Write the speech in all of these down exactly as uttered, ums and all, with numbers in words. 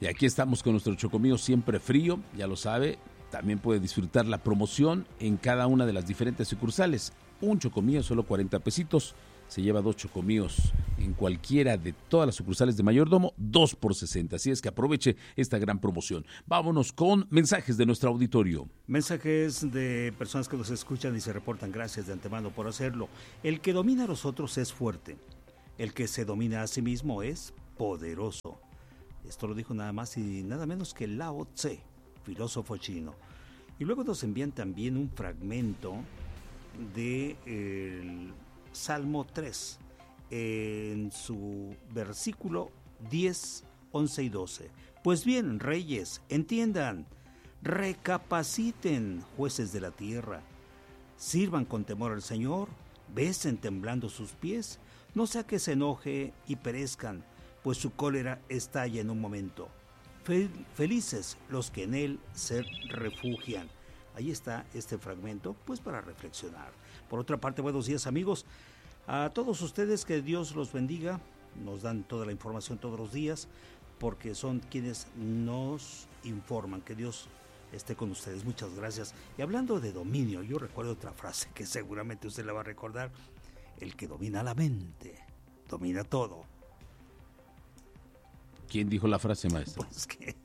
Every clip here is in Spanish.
Y aquí estamos con nuestro chocomillo siempre frío, ya lo sabe. También puede disfrutar la promoción en cada una de las diferentes sucursales. Un chocomillo, solo cuarenta pesitos. Se lleva dos chocomíos en cualquiera de todas las sucursales de Mayordomo, dos por sesenta. Así es que aproveche esta gran promoción. Vámonos con mensajes de nuestro auditorio. Mensajes de personas que nos escuchan y se reportan. Gracias de antemano por hacerlo. El que domina a los otros es fuerte. El que se domina a sí mismo es poderoso. Esto lo dijo nada más y nada menos que Lao Tse, filósofo chino. Y luego nos envían también un fragmento de el Salmo tres, en su versículo diez, once y doce. Pues bien, reyes, entiendan, recapaciten, jueces de la tierra, sirvan con temor al Señor, besen temblando sus pies, no sea que se enoje y perezcan, pues su cólera estalla en un momento. Fel- felices los que en él se refugian. Ahí está este fragmento, pues para reflexionar. Por otra parte, buenos días amigos, a todos ustedes, que Dios los bendiga, nos dan toda la información todos los días, porque son quienes nos informan, que Dios esté con ustedes, muchas gracias. Y hablando de dominio, yo recuerdo otra frase que seguramente usted la va a recordar: el que domina la mente, domina todo. ¿Quién dijo la frase, maestro? Pues que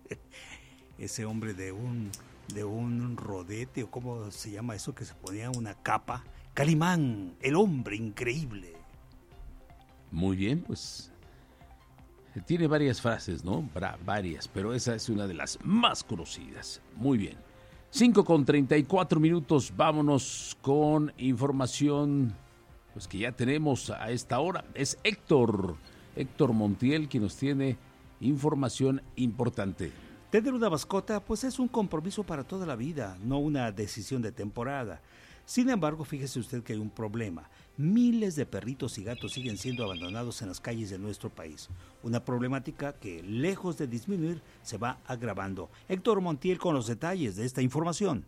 ese hombre de un... de un rodete, o cómo se llama eso, que se ponía una capa, Calimán, el hombre increíble. Muy bien, pues tiene varias frases, ¿no? Bra- varias, pero esa es una de las más conocidas. Muy bien. cinco con treinta y cuatro minutos, vámonos con información, pues que ya tenemos a esta hora. Es Héctor, Héctor Montiel, quien nos tiene información importante. Tener una mascota, pues es un compromiso para toda la vida, no una decisión de temporada. Sin embargo, fíjese usted que hay un problema. Miles de perritos y gatos siguen siendo abandonados en las calles de nuestro país. Una problemática que, lejos de disminuir, se va agravando. Héctor Montiel con los detalles de esta información.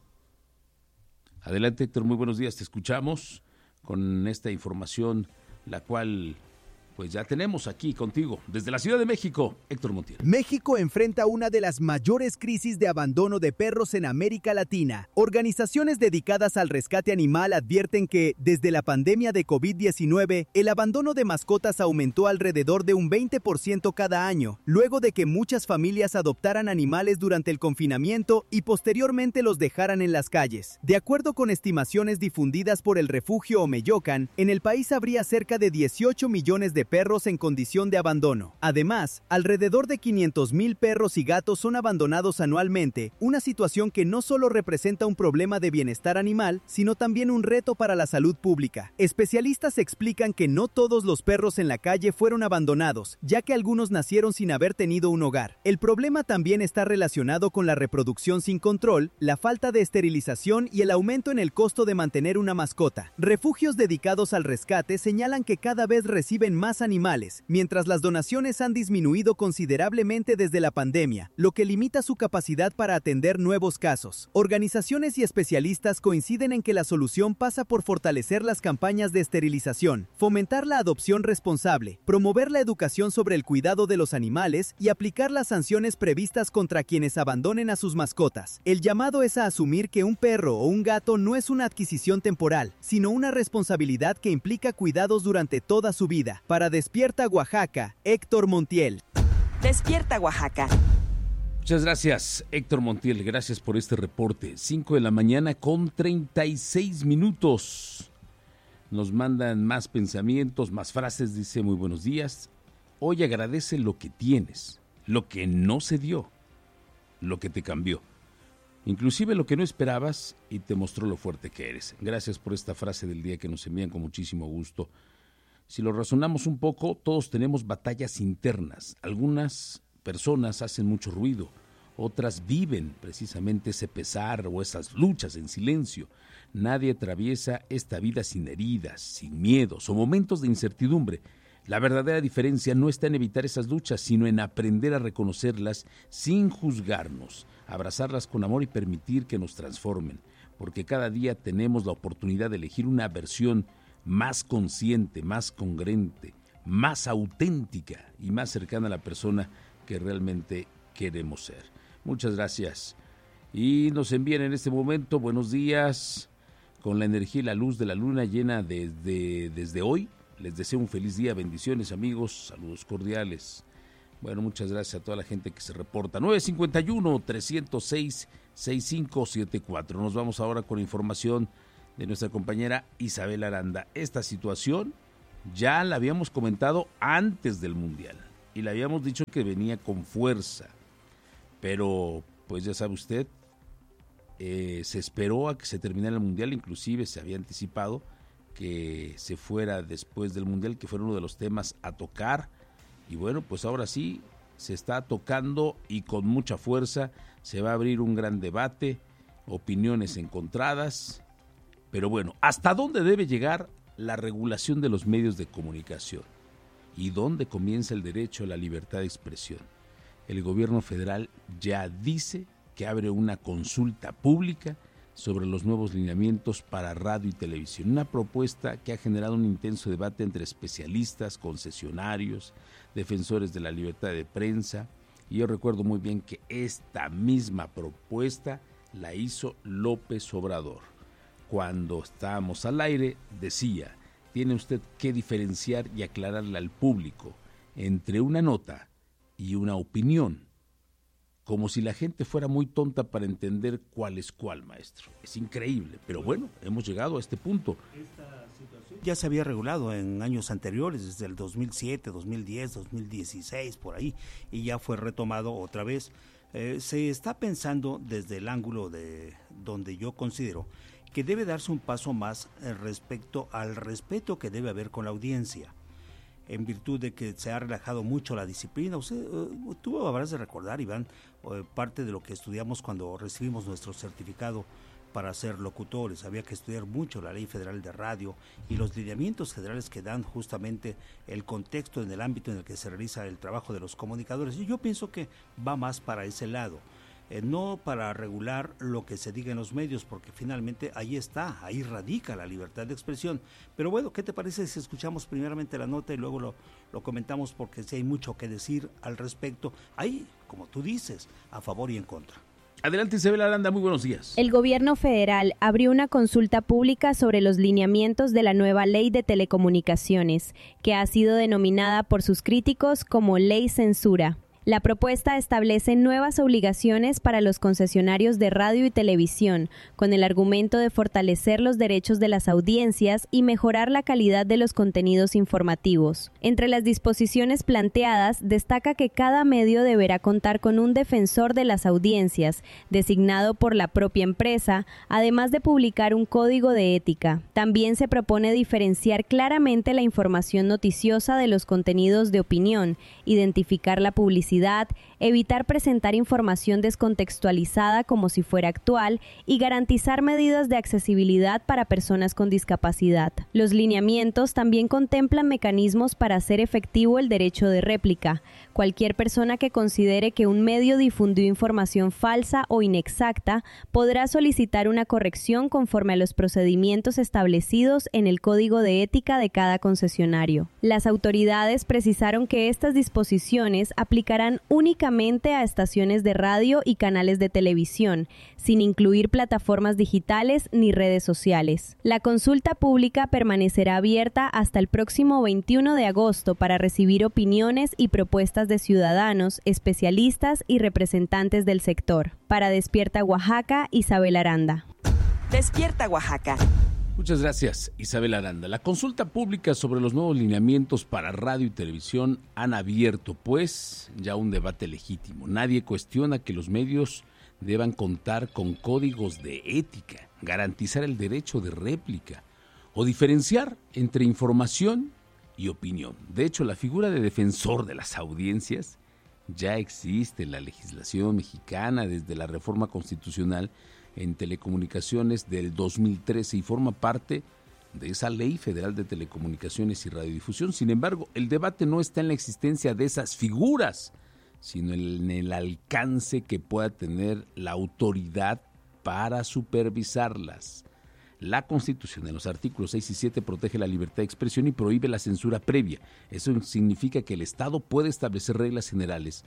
Adelante, Héctor, muy buenos días, te escuchamos con esta información, la cual pues ya tenemos aquí contigo, desde la Ciudad de México, Héctor Montiel. México enfrenta una de las mayores crisis de abandono de perros en América Latina. Organizaciones dedicadas al rescate animal advierten que, desde la pandemia de covid diecinueve, el abandono de mascotas aumentó alrededor de un veinte por ciento cada año, luego de que muchas familias adoptaran animales durante el confinamiento y posteriormente los dejaran en las calles. De acuerdo con estimaciones difundidas por el refugio Omeyocan, en el país habría cerca de dieciocho millones de perros en condición de abandono. Además, alrededor de quinientos mil perros y gatos son abandonados anualmente, una situación que no solo representa un problema de bienestar animal, sino también un reto para la salud pública. Especialistas explican que no todos los perros en la calle fueron abandonados, ya que algunos nacieron sin haber tenido un hogar. El problema también está relacionado con la reproducción sin control, la falta de esterilización y el aumento en el costo de mantener una mascota. Refugios dedicados al rescate señalan que cada vez reciben más animales, mientras las donaciones han disminuido considerablemente desde la pandemia, lo que limita su capacidad para atender nuevos casos. Organizaciones y especialistas coinciden en que la solución pasa por fortalecer las campañas de esterilización, fomentar la adopción responsable, promover la educación sobre el cuidado de los animales y aplicar las sanciones previstas contra quienes abandonen a sus mascotas. El llamado es a asumir que un perro o un gato no es una adquisición temporal, sino una responsabilidad que implica cuidados durante toda su vida. Para Despierta Oaxaca, Héctor Montiel. Despierta Oaxaca. Muchas gracias, Héctor Montiel, gracias por este reporte. cinco de la mañana con treinta y seis minutos. Nos mandan más pensamientos, más frases, dice muy buenos días. Hoy agradece lo que tienes, lo que no se dio, lo que te cambió. Inclusive lo que no esperabas y te mostró lo fuerte que eres. Gracias por esta frase del día que nos envían con muchísimo gusto. Si lo razonamos un poco, todos tenemos batallas internas. Algunas personas hacen mucho ruido, otras viven precisamente ese pesar o esas luchas en silencio. Nadie atraviesa esta vida sin heridas, sin miedos o momentos de incertidumbre. La verdadera diferencia no está en evitar esas luchas, sino en aprender a reconocerlas sin juzgarnos, abrazarlas con amor y permitir que nos transformen, porque cada día tenemos la oportunidad de elegir una versión más consciente, más congruente, más auténtica y más cercana a la persona que realmente queremos ser. Muchas gracias. Y nos envían en este momento, buenos días, con la energía y la luz de la luna llena desde, desde hoy. Les deseo un feliz día, bendiciones amigos, saludos cordiales. Bueno, muchas gracias a toda la gente que se reporta. nueve cinco uno, tres cero seis, seis cinco siete cuatro. Nos vamos ahora con información de nuestra compañera Isabel Aranda. Esta situación ya la habíamos comentado antes del Mundial y le habíamos dicho que venía con fuerza, pero pues ya sabe usted, eh, se esperó a que se terminara el Mundial, inclusive se había anticipado que se fuera después del Mundial, que fuera uno de los temas a tocar, y bueno, pues ahora sí se está tocando y con mucha fuerza. Se va a abrir un gran debate, opiniones encontradas, pero bueno, ¿hasta dónde debe llegar la regulación de los medios de comunicación? ¿Y dónde comienza el derecho a la libertad de expresión? El gobierno federal ya dice que abre una consulta pública sobre los nuevos lineamientos para radio y televisión, una propuesta que ha generado un intenso debate entre especialistas, concesionarios, defensores de la libertad de prensa, y yo recuerdo muy bien que esta misma propuesta la hizo López Obrador. Cuando estábamos al aire decía, tiene usted que diferenciar y aclararle al público entre una nota y una opinión, como si la gente fuera muy tonta para entender cuál es cuál, maestro. Es increíble, pero bueno, hemos llegado a este punto. Esta situación ya se había regulado en años anteriores, desde el dos mil siete, dos mil diez, dos mil dieciséis, por ahí, y ya fue retomado otra vez. Eh, se está pensando desde el ángulo de donde yo considero que debe darse un paso más respecto al respeto que debe haber con la audiencia. En virtud de que se ha relajado mucho la disciplina. Usted, uh, tú habrás de recordar, Iván, uh, parte de lo que estudiamos cuando recibimos nuestro certificado para ser locutores. Había que estudiar mucho la Ley Federal de Radio y los lineamientos federales que dan justamente el contexto en el ámbito en el que se realiza el trabajo de los comunicadores. Y yo pienso que va más para ese lado. Eh, no para regular lo que se diga en los medios, porque finalmente ahí está, ahí radica la libertad de expresión. Pero bueno, ¿qué te parece si escuchamos primeramente la nota y luego lo, lo comentamos? Porque sí hay mucho que decir al respecto. Ahí, como tú dices, a favor y en contra. Adelante, Isabel Aranda, muy buenos días. El gobierno federal abrió una consulta pública sobre los lineamientos de la nueva ley de telecomunicaciones, que ha sido denominada por sus críticos como ley censura. La propuesta establece nuevas obligaciones para los concesionarios de radio y televisión, con el argumento de fortalecer los derechos de las audiencias y mejorar la calidad de los contenidos informativos. Entre las disposiciones planteadas, destaca que cada medio deberá contar con un defensor de las audiencias, designado por la propia empresa, además de publicar un código de ética. También se propone diferenciar claramente la información noticiosa de los contenidos de opinión, identificar la publicidad, evitar presentar información descontextualizada como si fuera actual y garantizar medidas de accesibilidad para personas con discapacidad. Los lineamientos también contemplan mecanismos para hacer efectivo el derecho de réplica. Cualquier persona que considere que un medio difundió información falsa o inexacta podrá solicitar una corrección conforme a los procedimientos establecidos en el Código de Ética de cada concesionario. Las autoridades precisaron que estas disposiciones aplicarán únicamente a estaciones de radio y canales de televisión, sin incluir plataformas digitales ni redes sociales. La consulta pública permanecerá abierta hasta el próximo veintiuno de agosto para recibir opiniones y propuestas de ciudadanos, especialistas y representantes del sector. Para Despierta Oaxaca, Isabel Aranda. Despierta Oaxaca. Muchas gracias, Isabel Aranda. La consulta pública sobre los nuevos lineamientos para radio y televisión han abierto, pues, ya un debate legítimo. Nadie cuestiona que los medios deban contar con códigos de ética, garantizar el derecho de réplica o diferenciar entre información y opinión. De hecho, la figura de defensor de las audiencias ya existe en la legislación mexicana desde la reforma constitucional en telecomunicaciones del dos mil trece y forma parte de esa Ley Federal de Telecomunicaciones y Radiodifusión. Sin embargo, el debate no está en la existencia de esas figuras, sino en el alcance que pueda tener la autoridad para supervisarlas. La Constitución, en los artículos seis y siete, protege la libertad de expresión y prohíbe la censura previa. Eso significa que el Estado puede establecer reglas generales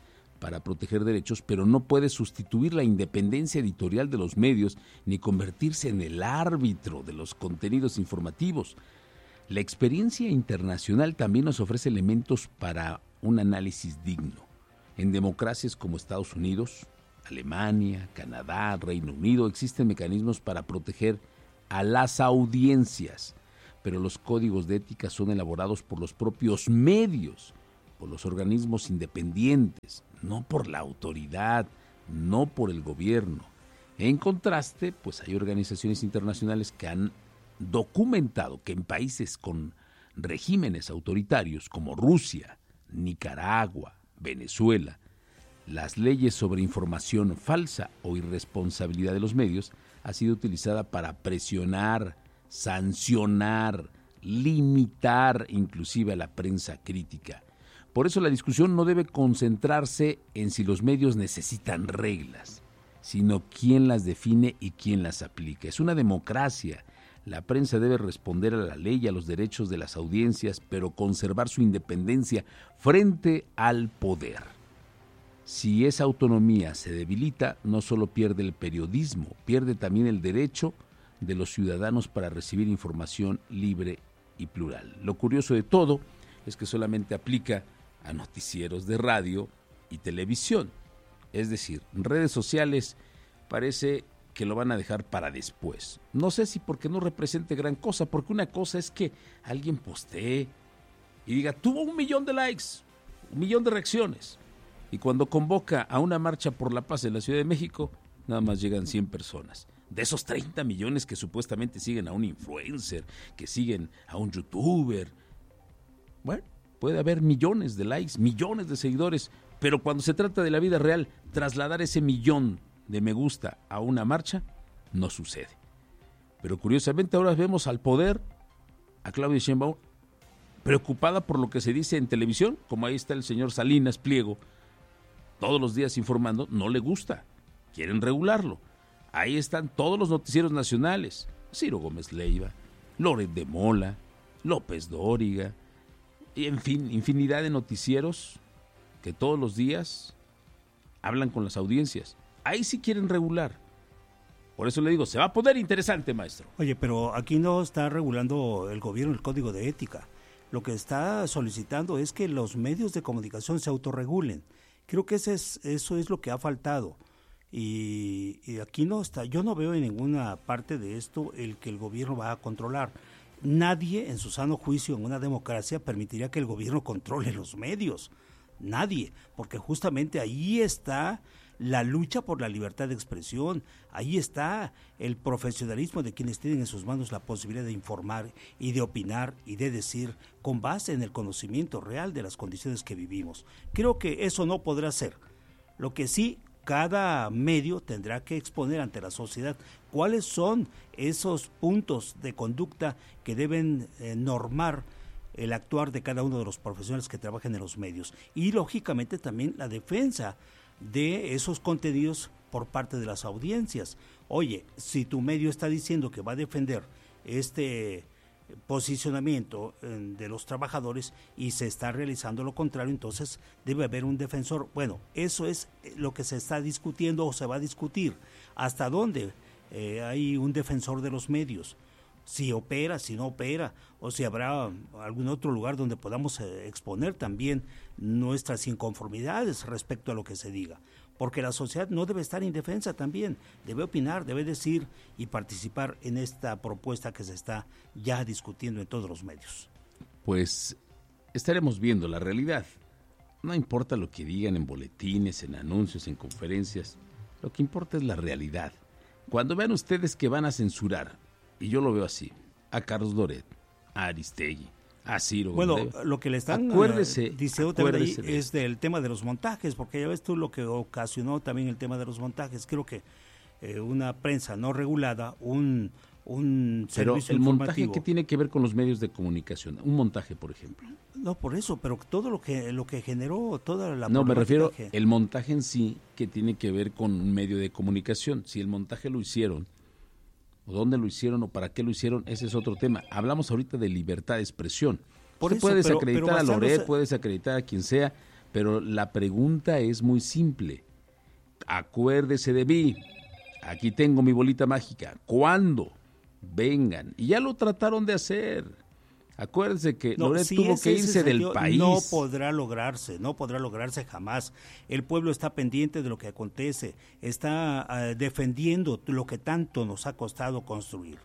para proteger derechos, pero no puede sustituir la independencia editorial de los medios ni convertirse en el árbitro de los contenidos informativos. La experiencia internacional también nos ofrece elementos para un análisis digno. En democracias como Estados Unidos, Alemania, Canadá, Reino Unido, existen mecanismos para proteger a las audiencias, pero los códigos de ética son elaborados por los propios medios, por los organismos independientes, no por la autoridad, no por el gobierno. En contraste, pues hay organizaciones internacionales que han documentado que en países con regímenes autoritarios como Rusia, Nicaragua, Venezuela, las leyes sobre información falsa o irresponsabilidad de los medios ha sido utilizada para presionar, sancionar, limitar inclusive a la prensa crítica. Por eso la discusión no debe concentrarse en si los medios necesitan reglas, sino quién las define y quién las aplica. Es una democracia. La prensa debe responder a la ley y a los derechos de las audiencias, pero conservar su independencia frente al poder. Si esa autonomía se debilita, no solo pierde el periodismo, pierde también el derecho de los ciudadanos para recibir información libre y plural. Lo curioso de todo es que solamente aplica a noticieros de radio y televisión. Es decir, redes sociales parece que lo van a dejar para después. No sé si porque no represente gran cosa, porque una cosa es que alguien postee y diga, tuvo un millón de likes, un millón de reacciones, y cuando convoca a una marcha por la paz en la Ciudad de México, nada más llegan cien personas. De esos treinta millones que supuestamente siguen a un influencer, que siguen a un youtuber, bueno, puede haber millones de likes, millones de seguidores, pero cuando se trata de la vida real, trasladar ese millón de me gusta a una marcha, no sucede. Pero curiosamente ahora vemos al poder, a Claudia Sheinbaum, preocupada por lo que se dice en televisión, como ahí está el señor Salinas Pliego, todos los días informando, no le gusta, quieren regularlo. Ahí están todos los noticieros nacionales, Ciro Gómez Leiva, Loret de Mola, López Dóriga, y en fin, infinidad de noticieros que todos los días hablan con las audiencias. Ahí sí quieren regular. Por eso le digo, se va a poner interesante, maestro. Oye, pero aquí no está regulando el gobierno el código de ética. Lo que está solicitando es que los medios de comunicación se autorregulen. Creo que ese es, eso es lo que ha faltado. Y, y aquí no está, yo no veo en ninguna parte de esto el que el gobierno va a controlar. Nadie en su sano juicio en una democracia permitiría que el gobierno controle los medios. Nadie, porque justamente ahí está la lucha por la libertad de expresión, ahí está el profesionalismo de quienes tienen en sus manos la posibilidad de informar y de opinar y de decir con base en el conocimiento real de las condiciones que vivimos. Creo que eso no podrá ser. Lo que sí, cada medio tendrá que exponer ante la sociedad cuáles son esos puntos de conducta que deben eh, normar el actuar de cada uno de los profesionales que trabajan en los medios y lógicamente también la defensa de esos contenidos por parte de las audiencias. Oye, si tu medio está diciendo que va a defender este posicionamiento eh, de los trabajadores y se está realizando lo contrario, entonces debe haber un defensor. Bueno, eso es lo que se está discutiendo o se va a discutir. ¿Hasta dónde eh, hay un defensor de los medios? Si opera, si no opera, o si habrá algún otro lugar donde podamos eh, exponer también nuestras inconformidades respecto a lo que se diga. Porque la sociedad no debe estar indefensa también, debe opinar, debe decir y participar en esta propuesta que se está ya discutiendo en todos los medios. Pues estaremos viendo la realidad. No importa lo que digan en boletines, en anuncios, en conferencias, lo que importa es la realidad. Cuando vean ustedes que van a censurar, y yo lo veo así, a Carlos Loret, a Aristegui, a Ciro Bueno, Gómez, lo que le están acuérdese, uh, diciendo también ahí de es del tema de los montajes, porque ya ves tú lo que ocasionó también el tema de los montajes. Creo que eh, una prensa no regulada, un, un pero servicio el informativo. montaje, ¿qué tiene que ver con los medios de comunicación? Un montaje, por ejemplo. No, por eso, pero todo lo que lo que generó toda la No, me refiero que... el montaje en sí, que tiene que ver con un medio de comunicación. Si el montaje lo hicieron, o dónde lo hicieron, o para qué lo hicieron, ese es otro tema. Hablamos ahorita de libertad de expresión. Por Usted eso, puede pero- desacreditar pero a Loret, basándose- puede desacreditar a quien sea, Pero la pregunta es muy simple. Acuérdese de mí. Aquí tengo mi bolita mágica. ¿Cuándo? Vengan. Y ya lo trataron de hacer. Acuérdense que no, Loret si tuvo que irse sentido, del país. No podrá lograrse, no podrá lograrse jamás. El pueblo está pendiente de lo que acontece, está uh, defendiendo lo que tanto nos ha costado construir.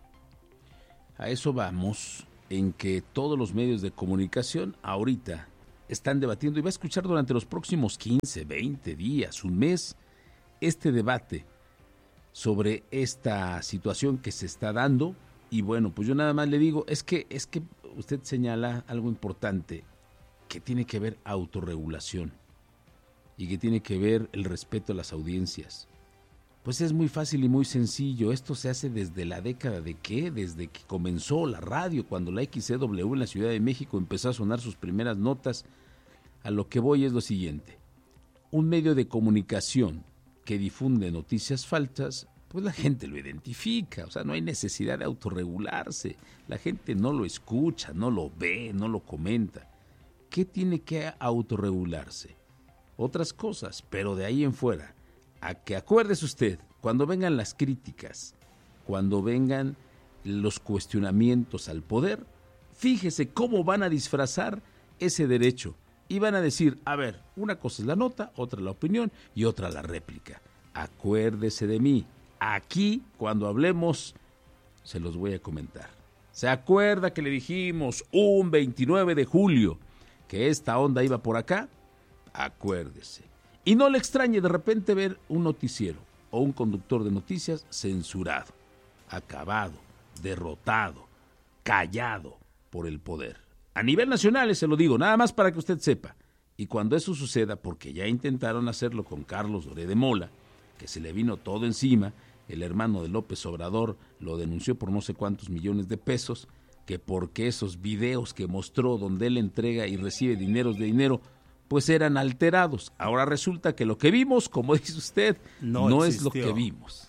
A eso vamos, en que todos los medios de comunicación ahorita están debatiendo y va a escuchar durante los próximos quince, veinte días, un mes, este debate sobre esta situación que se está dando. Y bueno, pues yo nada más le digo, es que, es que usted señala algo importante, que tiene que ver autorregulación y que tiene que ver el respeto a las audiencias. Pues es muy fácil y muy sencillo, esto se hace desde la década de ¿qué? Desde que comenzó la radio, cuando la X C W en la Ciudad de México empezó a sonar sus primeras notas. A lo que voy es lo siguiente, un medio de comunicación que difunde noticias falsas, pues la gente lo identifica, o sea, no hay necesidad de autorregularse, la gente no lo escucha, no lo ve, no lo comenta. ¿Qué tiene que autorregularse? Otras cosas, pero de ahí en fuera, a que acuérdese usted, cuando vengan las críticas, cuando vengan los cuestionamientos al poder, fíjese cómo van a disfrazar ese derecho y van a decir, a ver, una cosa es la nota, otra la opinión y otra la réplica. Acuérdese de mí. Aquí, cuando hablemos, se los voy a comentar. ¿Se acuerda que le dijimos un veintinueve de julio que esta onda iba por acá? Acuérdese. Y no le extrañe de repente ver un noticiero o un conductor de noticias censurado, acabado, derrotado, callado por el poder. A nivel nacional, se lo digo, nada más para que usted sepa. Y cuando eso suceda, porque ya intentaron hacerlo con Carlos Loret de Mola, que se le vino todo encima, el hermano de López Obrador lo denunció por no sé cuántos millones de pesos, que porque esos videos que mostró donde él entrega y recibe dineros de dinero, pues eran alterados. Ahora resulta que lo que vimos, como dice usted, no, no es lo que vimos.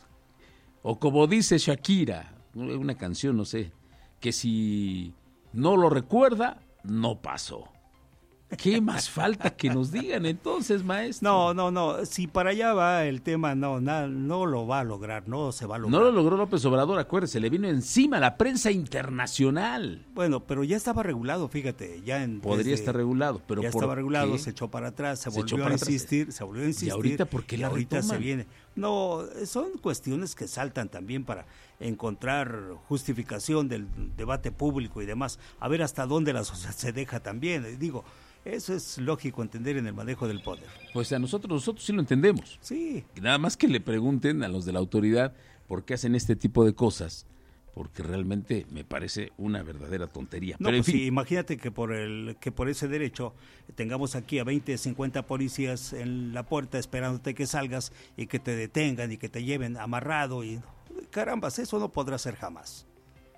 O como dice Shakira, una canción, no sé, que si no lo recuerda, no pasó. ¿Qué más falta que nos digan entonces, maestro? No, no, no, si para allá va el tema, no, no, no lo va a lograr, no se va a lograr. No lo logró López Obrador, acuérdese, le vino encima la prensa internacional. Bueno, pero ya estaba regulado, fíjate, ya en... Podría desde, estar regulado, pero ya ¿por estaba regulado, qué? se echó para atrás, se, se volvió a insistir, se volvió a insistir. ¿Y ahorita por qué la ahorita retoman? se viene. No, son cuestiones que saltan también para encontrar justificación del debate público y demás, a ver hasta dónde la sociedad se deja también, digo... Eso es lógico entender en el manejo del poder. Pues a nosotros, nosotros sí lo entendemos. Sí. Nada más que le pregunten a los de la autoridad por qué hacen este tipo de cosas, porque realmente me parece una verdadera tontería. No, Pero en pues fin. sí, imagínate que por el que por ese derecho tengamos aquí a veinte, cincuenta policías en la puerta esperándote que salgas y que te detengan y que te lleven amarrado y carambas, eso no podrá ser jamás.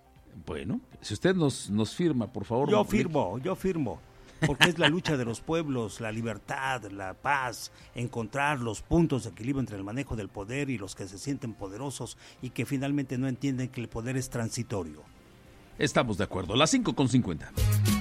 Bueno, si usted nos, nos firma, por favor. Yo firmo, yo firmo. Porque es la lucha de los pueblos, la libertad, la paz, encontrar los puntos de equilibrio entre el manejo del poder y los que se sienten poderosos y que finalmente no entienden que el poder es transitorio. Estamos de acuerdo, las cinco con cincuenta.